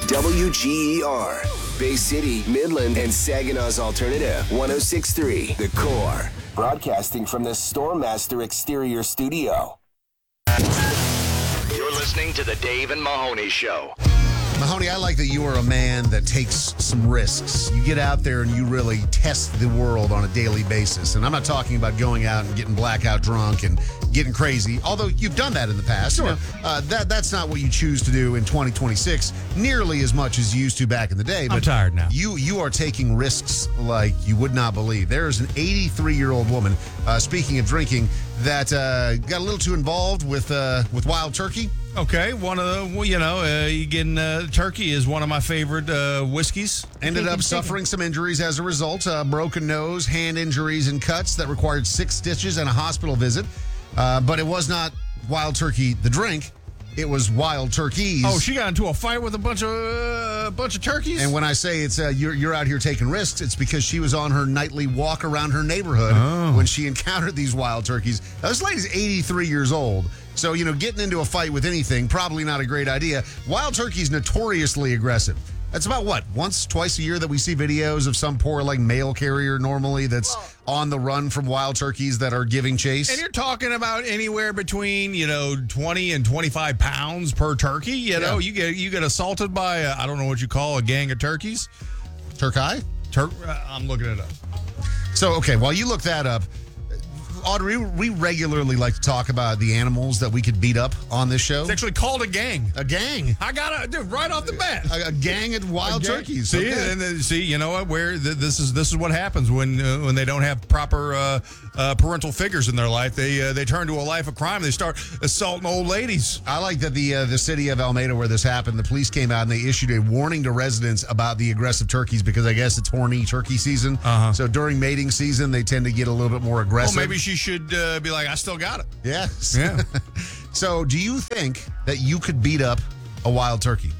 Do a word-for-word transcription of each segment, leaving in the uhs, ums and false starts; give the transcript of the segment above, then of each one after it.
W G E R. Bay City, Midland, and Saginaw's Alternative. one oh six point three The Core. Broadcasting from the Stormmaster Exterior Studio. You're listening to the Dave and Mahoney Show. Mahoney, I like that you are a man that takes some risks. You get out there and you really test the world on a daily basis. And I'm not talking about going out and getting blackout drunk and getting crazy, although you've done that in the past. Sure. You know, uh, that, that's not what you choose to do in twenty twenty-six nearly as much as you used to back in the day. But I'm tired now. You, you are taking risks like you would not believe. There is an eighty-three-year-old woman, uh, speaking of drinking, that uh, got a little too involved with uh, with wild turkey. Okay, one of the, well, you know, uh, you getting uh, turkey is one of my favorite uh, whiskeys. Ended up suffering some injuries as a result. Uh, broken nose, hand injuries, and cuts that required six stitches and a hospital visit. Uh, but it was not wild turkey, the drink. It was wild turkeys. Oh, she got into a fight with a bunch of uh, bunch of turkeys? And when I say it's uh, you're, you're out here taking risks, it's because she was on her nightly walk around her neighborhood oh. when she encountered these wild turkeys. Now, this lady's eighty-three years old. So, you know, getting into a fight with anything, probably not a great idea. Wild turkey's notoriously aggressive. That's about what? Once, twice a year that we see videos of some poor, like, mail carrier normally that's on the run from wild turkeys that are giving chase. And you're talking about anywhere between, you know, twenty and twenty-five pounds per turkey. You know, yeah. you get you get assaulted by, a, I don't know what you call a gang of turkeys. Turkey? Tur- uh, I'm looking it up. So, okay, while you look that up, Audrey, we regularly like to talk about the animals that we could beat up on this show. It's actually called a gang. A gang. I got it, dude, right off the bat. A, a gang of wild gang. turkeys. See, okay. and then, see, you know what? Where th- this is this is what happens when uh, when they don't have proper uh, uh, parental figures in their life. They uh, they turn to a life of crime. They start assaulting old ladies. I like that the uh, the city of Alameda, where this happened, the police came out and they issued a warning to residents about the aggressive turkeys because I guess it's horny turkey season. Uh-huh. So during mating season, they tend to get a little bit more aggressive. Well, maybe she should uh, be like, I still got it. Yes. Yeah. So do you think that you could beat up a wild turkey?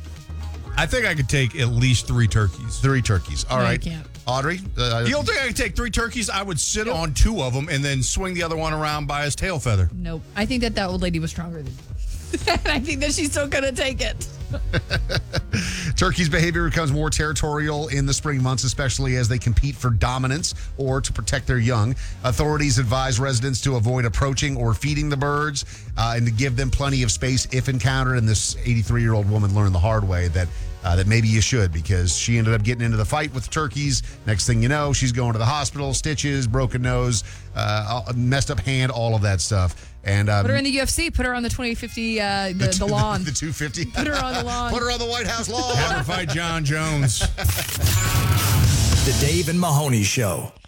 I think I could take at least three turkeys. Three turkeys. All no, right. You can't. Audrey? Uh, you don't think I could take three turkeys? I would sit nope. on two of them and then swing the other one around by his tail feather. Nope. I think that that old lady was stronger than you. I think that she's still going to take it. Turkey's behavior becomes more territorial in the spring months, especially as they compete for dominance or to protect their young. Authorities advise residents to avoid approaching or feeding the birds uh, and to give them plenty of space if encountered. And this eighty-three-year-old woman learned the hard way that uh, that maybe you should, because she ended up getting into the fight with turkeys. Next thing you know, she's going to the hospital, stitches, broken nose, uh, messed up hand, all of that stuff. And um, put her in the U F C. Put her on the twenty fifty, uh, the, the, the lawn. The two fifty. Put her on the lawn. Put her on the White House lawn. Have her fight John Jones. The Dave and Mahoney Show.